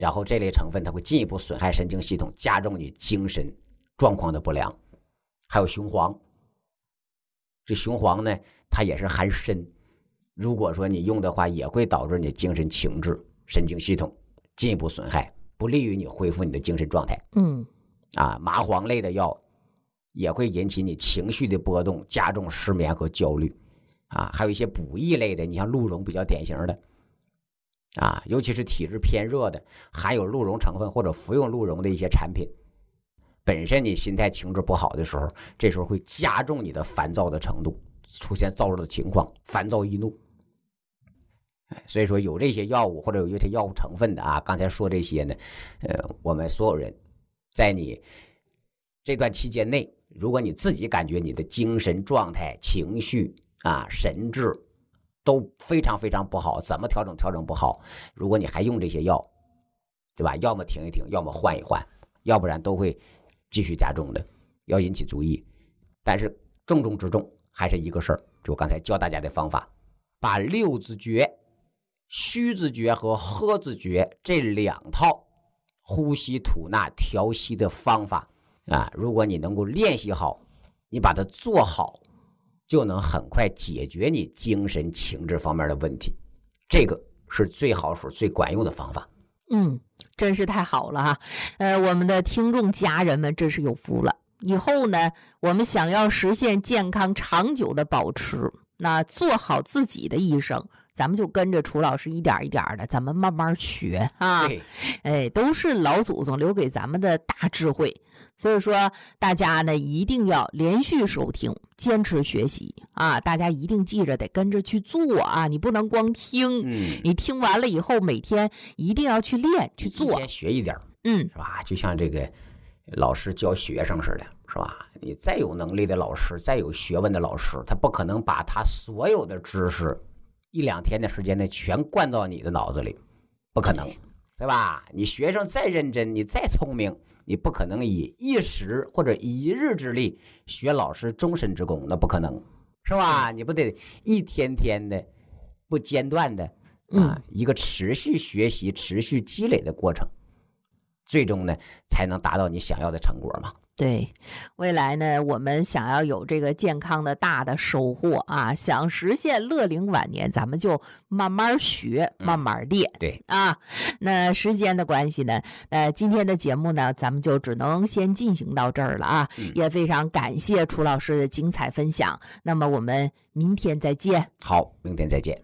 然后这类成分它会进一步损害神经系统，加重你精神状况的不良。还有雄黄，这雄黄呢，它也是含砷，如果说你用的话，也会导致你精神情志、神经系统进一步损害，不利于你恢复你的精神状态。麻黄类的药也会引起你情绪的波动，加重失眠和焦虑。还有一些补益类的，你像鹿茸比较典型的。尤其是体质偏热的，含有鹿茸成分或者服用鹿茸的一些产品，本身你心态情志不好的时候，这时候会加重你的烦躁的程度，出现躁热的情况，烦躁易怒。所以说有这些药物或者有一些药物成分的刚才说这些呢，我们所有人在你这段期间内，如果你自己感觉你的精神状态、情绪神志都非常非常不好，怎么调整不好，如果你还用这些药，对吧？要么停一停，要么换一换，要不然都会继续加重的，要引起注意。但是重中之重还是一个事儿，就我刚才教大家的方法，把六字诀、虚字诀和喝字诀这两套呼吸吐纳调息的方法如果你能够练习好，你把它做好，就能很快解决你精神情志方面的问题，这个是最好使、最管用的方法。 真是太好了我们的听众家人们真是有福了。以后呢，我们想要实现健康长久的保持，那做好自己的医生，咱们就跟着楚老师一点一点的，咱们慢慢学都是老祖宗留给咱们的大智慧。所以说大家呢一定要连续收听，坚持学习大家一定记着得跟着去做你不能光听你听完了以后每天一定要去练去做， 一天学一点是吧？就像这个老师教学生似的，是吧？你再有能力的老师，再有学问的老师，他不可能把他所有的知识一两天的时间内全灌到你的脑子里，不可能，对吧？你学生再认真，你再聪明，你不可能以一时或者一日之力学老师终身之功，那不可能，是吧？你不得一天天的不间断的一个持续学习、持续积累的过程，最终呢才能达到你想要的成果嘛。 对，未来呢，我们想要有这个健康的大的收获想实现乐龄晚年，咱们就慢慢学，慢慢练。 对那时间的关系呢，今天的节目呢，咱们就只能先进行到这儿了也非常感谢楚老师的精彩分享。那么我们明天再见。 好，明天再见。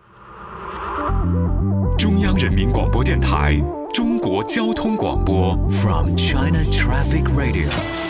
中央人民广播电台中国交通广播 From China Traffic Radio